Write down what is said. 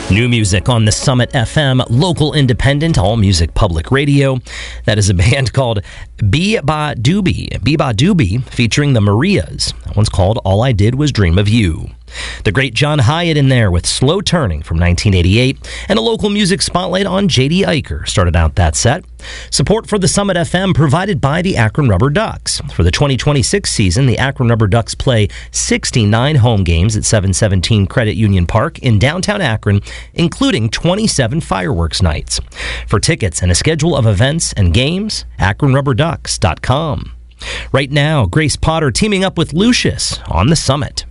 New music on the Summit FM, local independent, all music public radio. That is a band called Be-Ba Doobie. Be-Ba Doobie featuring the Marias. That one's called All I Did Was Dream of You. The great John Hyatt in there with Slow Turning from 1988, and a local music spotlight on J.D. Eicher started out that set. Support for the Summit FM provided by the Akron Rubber Ducks. For the 2026 season, the Akron Rubber Ducks play 69 home games at 717 Credit Union Park in downtown Akron, including 27 fireworks nights. For tickets and a schedule of events and games, akronrubberducks.com. Right now, Grace Potter teaming up with Lucius on the Summit.